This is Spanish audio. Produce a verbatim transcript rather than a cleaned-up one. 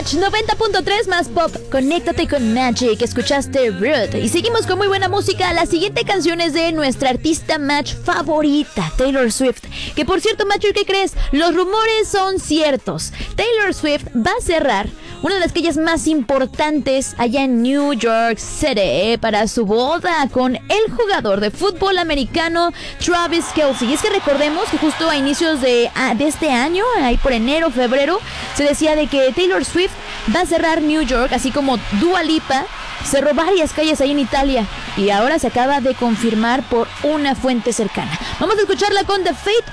Match noventa punto tres más pop. Conéctate con Magic. Escuchaste Ruth. Y seguimos con muy buena música. La siguiente canción es de nuestra artista Match favorita, Taylor Swift. Que por cierto, Match, ¿qué crees? Los rumores son ciertos. Taylor Swift va a cerrar una de las calles más importantes allá en New York City para su boda con el jugador de fútbol americano Travis Kelce. Y es que recordemos que justo a inicios de, de este año, ahí por enero, febrero, se decía de que Taylor Swift va a cerrar New York, así como Dua Lipa cerró varias calles ahí en Italia. Y ahora se acaba de confirmar por una fuente cercana. Vamos a escucharla con The Fate